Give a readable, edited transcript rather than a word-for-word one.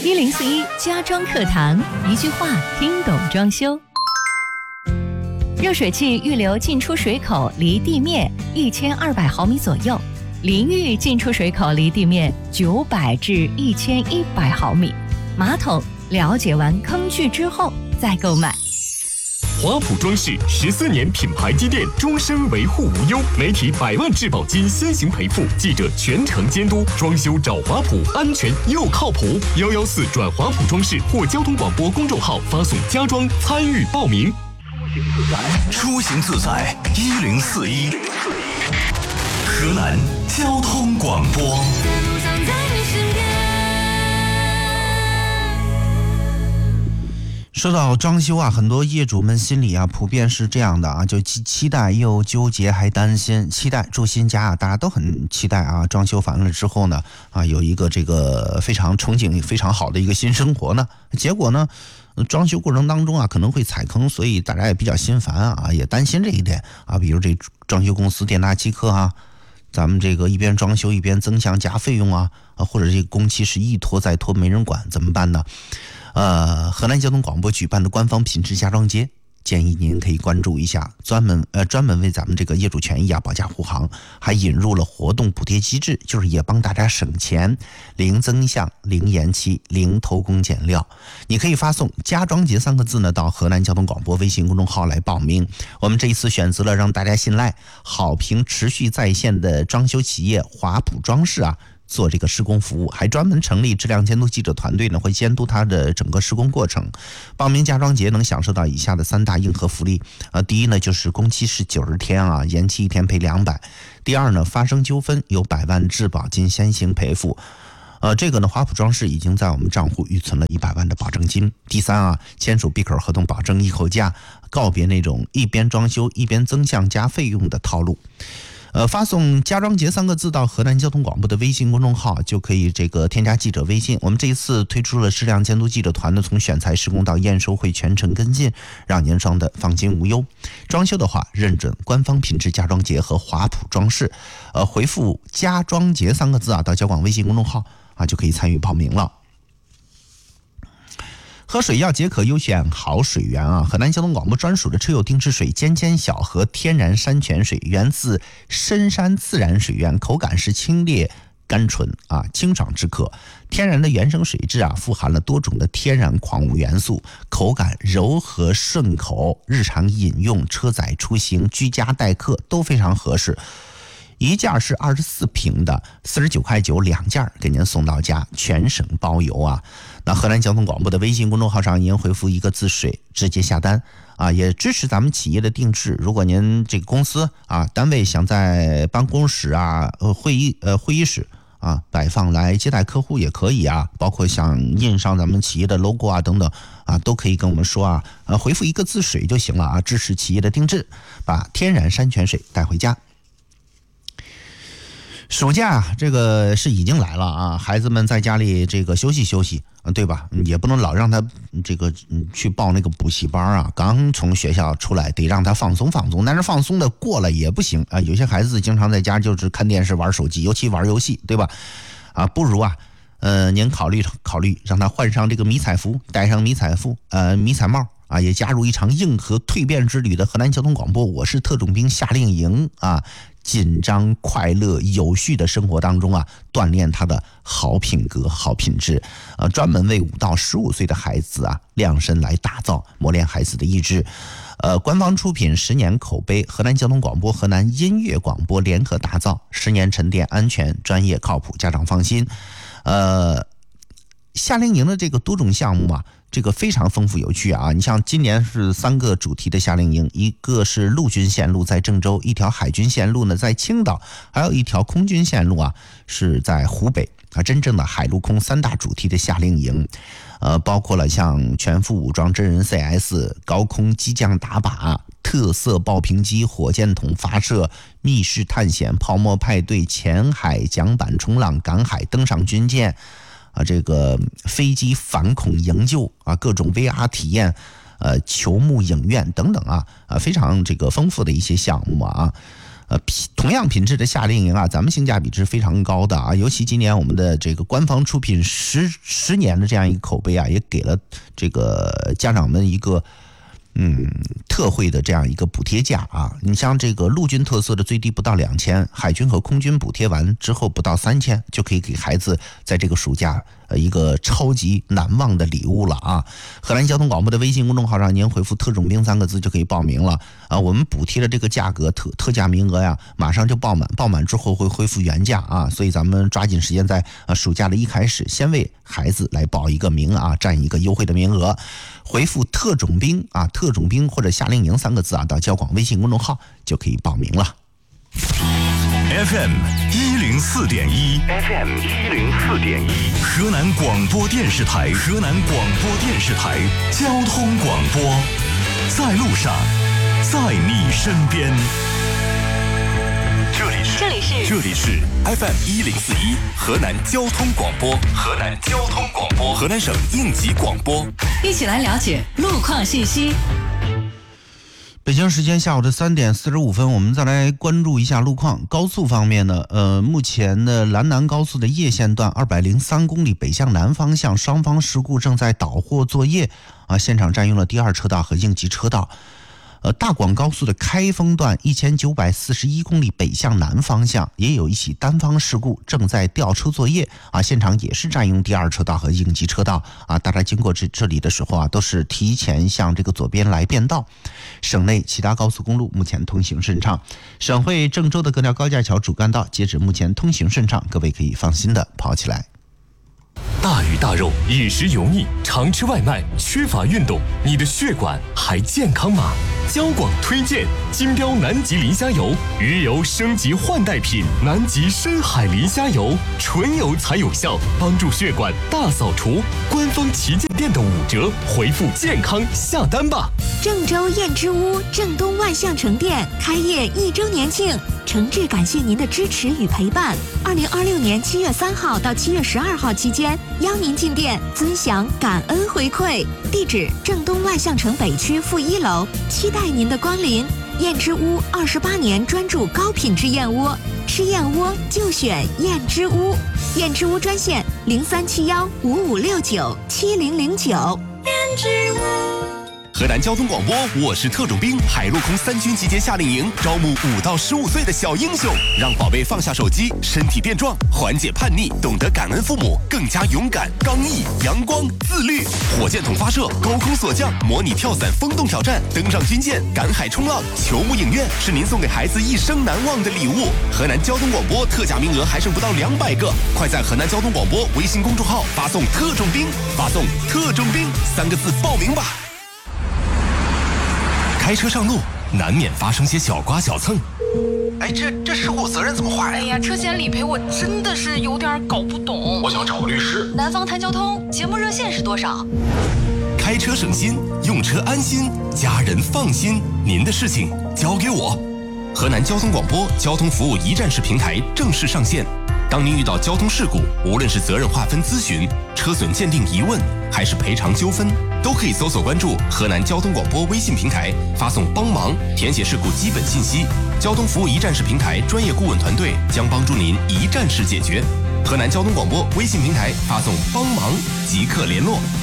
1041家装课堂，一句话听懂装修。热水器预留进出水口离地面1200毫米左右，淋浴进出水口离地面900至1100毫米。马桶了解完坑距之后再购买。 华普装饰14年品牌积淀，终身维护无忧，媒体100万质保金先行赔付，记者全程监督，装修找华普，安全又靠谱。114转华普装饰或交通广播公众号发送家装参与报名。 出行自在1041，河南交通广播。 说到装修啊，很多业主们心里啊普遍是这样的啊，就既期待又纠结还担心。期待住新家啊，大家都很期待啊，装修完了之后呢啊，有一个这个非常憧憬非常好的一个新生活呢。结果呢装修过程当中啊可能会踩坑，所以大家也比较心烦啊，也担心这一点啊。比如这装修公司店大欺客啊，咱们这个一边装修一边增项加费用啊，或者这个工期是一拖再拖没人管，怎么办呢？河南交通广播举办的官方品质家装节，建议您可以关注一下，专门为咱们这个业主权益啊保驾护航，还引入了活动补贴机制，就是也帮大家省钱，零增项、零延期、零偷工减料。你可以发送家装节3个字呢到河南交通广播微信公众号来报名。我们这一次选择了让大家信赖、好评持续在线的装修企业华普装饰啊，做这个施工服务，还专门成立质量监督记者团队呢，会监督它的整个施工过程。报名家装节能享受到以下的3大硬核福利第一呢，就是工期是90天啊，延期1天赔200。第二呢，发生纠纷有100万质保金先行赔付。这个呢，华普装饰已经在我们账户预存了100万的保证金。第三啊，签署闭口合同，保证一口价，告别那种一边装修一边增项加费用的套路。发送家装节3个字到河南交通广播的微信公众号，就可以这个添加记者微信。我们这一次推出了质量监督记者团的，从选材施工到验收会全程跟进，让您装的放心无忧。装修的话，认准官方品质家装节和华普装饰，回复家装节3个字啊到交广微信公众号啊，就可以参与报名了。喝水要解渴，优选好水源啊！河南交通广播专属的车友定制水尖尖小河天然山泉水，源自深山自然水源，口感是清冽甘醇啊，清爽止渴。天然的原生水质啊，富含了多种的天然矿物元素，口感柔和顺口，日常饮用、车载出行、居家待客都非常合适。一件是24瓶的，49.9块2件给您送到家，全省包邮啊！那河南交通广播的微信公众号上，您回复1个字水，直接下单啊，也支持咱们企业的定制。如果您这个公司啊、单位想在办公室啊、会议室啊摆放来接待客户也可以啊，包括想印上咱们企业的 logo 啊等等啊，都可以跟我们说啊，回复1个字水就行了啊，支持企业的定制，把天然山泉水带回家。暑假这个是已经来了啊，孩子们在家里这个休息休息，对吧？也不能老让他这个去报那个补习班啊，刚从学校出来得让他放松放松，但是放松的过了也不行啊。有些孩子经常在家就是看电视玩手机，尤其玩游戏，对吧？啊，不如啊您考虑让他换上这个迷彩服，戴上迷彩帽啊，也加入一场硬核蜕变之旅的河南交通广播我是特种兵夏令营啊，紧张快乐有序的生活当中啊，锻炼他的好品格好品质，专门为5到15岁的孩子啊量身来打造，磨练孩子的意志。官方出品10年口碑，河南交通广播、河南音乐广播联合打造，10年沉淀，安全专业靠谱，家长放心。夏令营的这个多种项目啊，这个非常丰富有趣啊！你像今年是3个主题的夏令营，一个是陆军线路在郑州，一条海军线路呢在青岛，还有一条空军线路啊是在湖北啊，真正的海陆空3大主题的夏令营。包括了像全副武装真人 CS、高空机降打靶、特色爆屏机、火箭筒发射、密室探险、泡沫派对、潜海桨板冲浪、赶海登上军舰啊，这个飞机反恐营救啊，各种 VR 体验，球幕影院等等啊，非常这个丰富的一些项目啊。 同样品质的夏令营啊，咱们性价比是非常高的啊。尤其今年我们的这个官方出品十年的这样一个口碑啊，也给了这个家长们一个特惠的这样一个补贴价啊。你像这个陆军特色的最低不到2000，海军和空军补贴完之后不到3000，就可以给孩子在这个暑假一个超级难忘的礼物了啊！河南交通广播的微信公众号上，您回复"特种兵"3个字就可以报名了啊！我们补贴的这个价格特价名额呀，马上就爆满，爆满之后会恢复原价啊！所以咱们抓紧时间在暑假的一开始，先为孩子来报一个名啊，占一个优惠的名额。回复"特种兵"啊，"特种兵"或者"夏令营"3个字啊，到交广微信公众号就可以报名了。 FM 104.1 ，FM 104.1，河南广播电视台，河南广播电视台交通广播，在路上，在你身边。这里是 FM 104.1，河南交通广播，河南交通广播，河南省应急广播， 一起来了解路况信息。 北京时间下午的3点45分，我们再来关注一下路况。高速方面呢，目前的兰南高速的叶线段203公里北向南方向双方事故正在导货作业啊，现场占用了第2车道和应急车道。大广高速的开封段1941公里北向南方向也有一起单方事故正在吊车作业啊，现场也是占用第2车道和应急车道啊，大家经过这里的时候啊，都是提前向这个左边来变道。省内其他高速公路目前通行顺畅，省会郑州的各条高架桥主干道截止目前通行顺畅，各位可以放心的跑起来。 大鱼大肉，饮食油腻，常吃外卖，缺乏运动，你的血管还健康吗？交广推荐金标南极磷虾油，鱼油升级换代品，南极深海磷虾油，纯油才有效，帮助血管大扫除。官方旗舰店的5折，回复健康下单吧。 郑州燕之屋郑东万象城店开业1周年庆，诚挚感谢您的支持与陪伴。2026年7月3号到7月12号期间，邀您进店尊享感恩回馈。地址：郑东万象城北区负1楼，期待您的光临。燕之屋28年专注高品质燕窝，吃燕窝就选燕之屋。燕之屋专线037155697009。燕之屋。 河南交通广播，我是特种兵，海陆空3军集结夏令营，招募5到15岁的小英雄，让宝贝放下手机，身体变壮，缓解叛逆，懂得感恩父母，更加勇敢、刚毅、阳光、自律。火箭筒发射，高空锁降，模拟跳伞风洞挑战，登上军舰，赶海冲浪，球幕影院是您送给孩子一生难忘的礼物。河南交通广播特价名额还剩不到200个，快在河南交通广播微信公众号发送“特种兵”，发送“特种兵”3个字报名吧。开车上路难免发生些小刮小蹭， 哎，这事故责任怎么划呀？ 哎呀，车险理赔我真的是有点搞不懂。 我想找个律师。 南方谈交通节目热线是多少？ 开车省心，用车安心，家人放心，您的事情交给我。河南交通广播交通服务一站式平台正式上线。当您遇到交通事故，无论是责任划分咨询、车损鉴定疑问，还是赔偿纠纷，都可以搜索关注河南交通广播微信平台，发送帮忙，填写事故基本信息。交通服务一站式平台专业顾问团队将帮助您一站式解决。河南交通广播微信平台发送帮忙即刻联络。